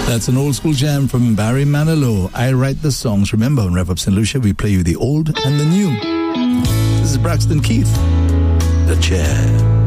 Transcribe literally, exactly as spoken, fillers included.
That's an old school jam from Barry Manilow. I write the songs. Remember, on Rev Up Saint Lucia, we play you the old and the new. This is Braxton Keith, The Chair.